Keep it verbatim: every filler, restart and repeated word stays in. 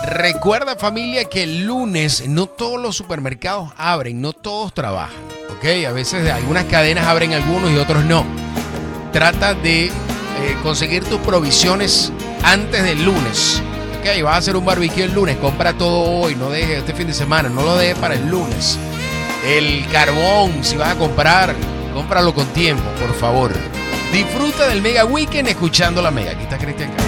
Recuerda, familia, que el lunes no todos los supermercados abren, no todos trabajan, ¿ok? A veces algunas cadenas abren algunos y otros no. Trata de eh, conseguir tus provisiones antes del lunes, ¿ok? Vas a hacer un barbecue el lunes, compra todo hoy, no dejes este fin de semana, no lo dejes para el lunes. El carbón, si vas a comprar, cómpralo con tiempo, por favor. Disfruta del Mega Weekend escuchando la Mega. Aquí está Cristian Castro.